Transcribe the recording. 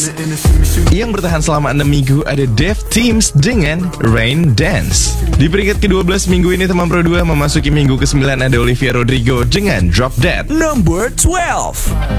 Yang bertahan selama 6 minggu ada Dev Teams dengan Rain Dance. Di peringkat ke-12 minggu ini teman Pro 2 memasuki minggu ke-9 ada Olivia Rodrigo dengan Drop Dead. Number 12.